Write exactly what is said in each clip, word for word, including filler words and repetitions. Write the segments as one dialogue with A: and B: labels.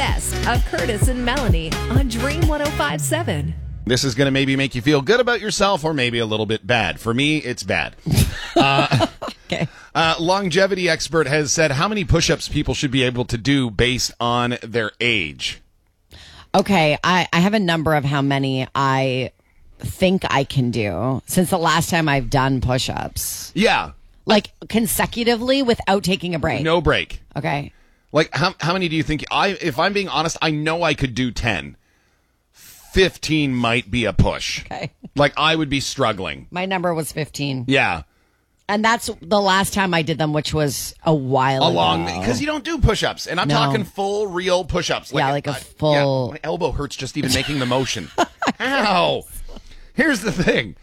A: best of Curtis and Melanie on Dream one oh five point seven.
B: This is going to maybe make you feel good about yourself or maybe a little bit bad. For me, it's bad. Uh,
C: okay.
B: Uh, longevity expert has said how many push-ups people should be able to do based on their age.
C: Okay, I, I have a number of how many I think I can do since the last time I've done push-ups.
B: Yeah.
C: Like consecutively without taking a break.
B: No break.
C: Okay.
B: Like how how many do you think I if I'm being honest, I know I could do ten. fifteen might be a push.
C: Okay.
B: Like I would be struggling.
C: My number was fifteen.
B: Yeah.
C: And that's the last time I did them, which was a while
B: a long
C: ago.
B: because you don't do push-ups, and I'm
C: No.
B: talking full real push-ups.
C: Yeah, like a
B: uh,
C: full-
B: yeah, my elbow hurts just even making the motion. Ow! Here's the thing.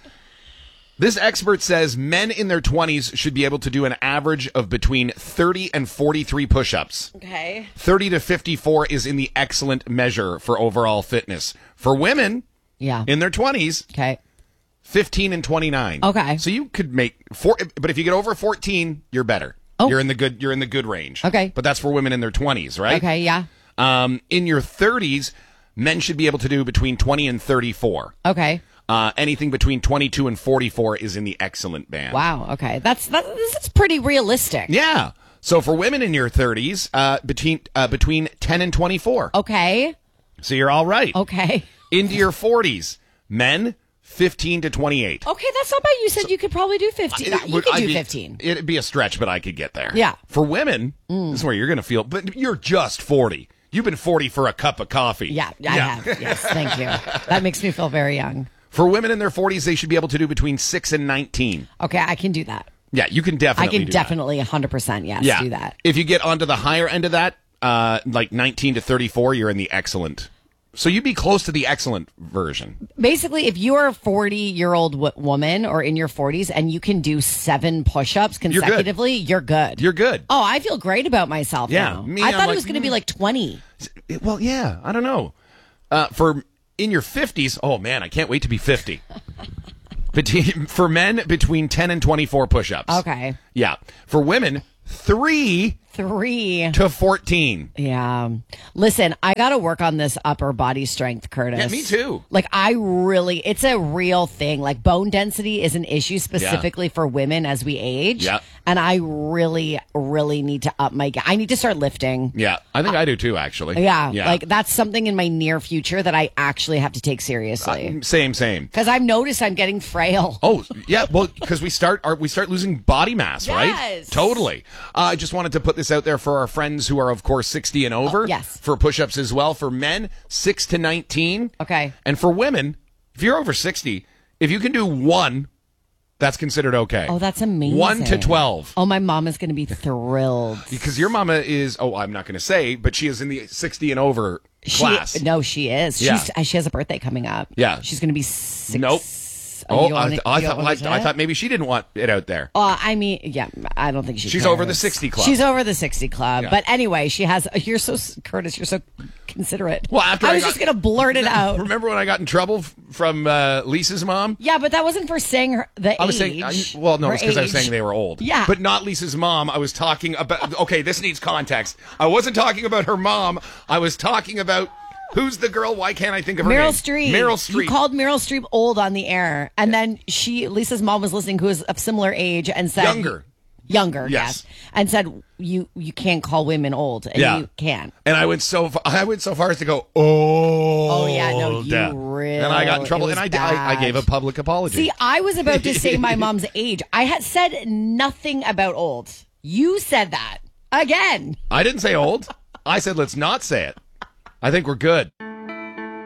B: This expert says men in their twenties should be able to do an average of between thirty and forty-three push-ups.
C: Okay.
B: thirty to fifty-four is in the excellent measure for overall fitness. For women
C: Yeah.
B: in their twenties,
C: Okay.
B: fifteen and twenty-nine.
C: Okay.
B: So you could make four, but if you get over fourteen, you're better.
C: Oh.
B: You're in the good you're in the good range.
C: Okay.
B: But that's for women in their twenties, right?
C: Okay, yeah.
B: Um in your thirties, men should be able to do between twenty and thirty-four.
C: Okay.
B: Uh, anything between twenty-two and forty-four is in the excellent band.
C: Wow. Okay. That's that, this is pretty realistic.
B: Yeah. So for women in your thirties, uh, between uh, between ten and twenty-four.
C: Okay.
B: So you're all right.
C: Okay.
B: Into your forties, men fifteen to twenty-eight.
C: Okay, that's not bad. You said you could probably do fifteen.
B: It
C: you
B: would-
C: could
B: I'd
C: do
B: be-
C: fifteen.
B: It'd be a stretch, but I could get there.
C: Yeah.
B: For women, this is where you're going to feel, but you're just forty. You've been forty for a cup of coffee.
C: Yeah, I have. Yes, thank you. That makes me feel very young.
B: For women in their forties, they should be able to do between six and nineteen.
C: Okay, I can do that.
B: Yeah, you can
C: I
B: definitely
C: can
B: do
C: definitely one hundred percent yes,
B: that. Yeah.
C: do that.
B: If you get onto the higher end of that, uh, like nineteen to thirty-four, you're in the excellent. So you'd be close to the excellent version.
C: Basically, if you're a forty-year-old w- woman or in your forties and you can do seven push-ups
B: good.
C: consecutively, you're good.
B: You're good.
C: Oh, I feel great about myself
B: Yeah,
C: now.
B: me,
C: I
B: I'm
C: thought
B: like,
C: it was going to be
B: mm.
C: like twenty.
B: It- well, yeah, I don't know. Uh, for in your fifties, oh man, I can't wait to be fifty. Between, for men, between ten and twenty-four push-ups.
C: Okay.
B: Yeah. For women, three
C: Three.
B: to fourteen.
C: Yeah. Listen, I got to work on this upper body strength, Curtis.
B: Yeah, me too.
C: Like, I really, it's a real thing. Like, bone density is an issue specifically for women as we age.
B: Yeah.
C: And I really, really need to up my game. I need to start lifting.
B: Yeah, I think I do too, actually.
C: Yeah,
B: yeah.
C: Like, that's something in my near future that I actually have to take seriously.
B: Same, same.
C: Because I've noticed I'm getting frail.
B: Oh yeah, well, because we start our, we start losing body mass, right?
C: Yes.
B: Totally. Uh, I just wanted to put this out there for our friends who are, of course, sixty and over.
C: Oh, yes.
B: For push-ups as well. For men, six to nineteen.
C: Okay.
B: And for women, if you're over sixty, if you can do one, that's considered okay.
C: Oh, that's amazing.
B: One to twelve.
C: Oh, my mom is going to be thrilled.
B: Because your mama is, oh, I'm not going to say, but she is in the sixty and over
C: She,
B: class.
C: no, she is.
B: Yeah.
C: She's, uh, she has a birthday coming up.
B: Yeah.
C: She's going to be six.
B: Nope.
C: Oh,
B: Oh,
C: you
B: I,
C: wanna-
B: th- I
C: you
B: thought
C: wanna
B: I,
C: say
B: I
C: it?
B: thought maybe she didn't want it out there.
C: Uh, I mean, yeah, I don't think she
B: She's
C: cares.
B: over the sixty club.
C: She's over the sixty club.
B: Yeah.
C: But anyway, she has, you're so, Curtis, you're so considerate.
B: Well, after
C: I
B: I
C: was
B: got-
C: just going to blurt it out.
B: Remember when I got in trouble f- from uh, Lisa's mom?
C: Yeah, but that wasn't for saying her, the
B: I was
C: age.
B: saying, I, well, no,
C: Her
B: it's because I was
C: age.
B: saying they were old.
C: Yeah.
B: But not Lisa's mom. I was talking about, okay, this needs context. I wasn't talking about her mom. I was talking about, who's the girl? Why can't I think of her
C: Meryl
B: name?
C: Streep.
B: Meryl Streep.
C: You called Meryl Streep old on the air, and then she, Lisa's mom, was listening, who was of similar age, and said
B: Younger.
C: younger,
B: Yes.
C: yes, and said you you can't call women old, and
B: Yeah.
C: you can.
B: And I went so far, I went so far as to go, oh.
C: Oh, yeah, no, you
B: yeah.
C: really-
B: And I got in trouble,
C: it
B: and
C: was
B: I, did- I, I
C: bad.
B: gave a public apology.
C: See, I was about to say my mom's age. I had said nothing about old. You said that again.
B: I didn't say old. I said let's not say it. I think we're good.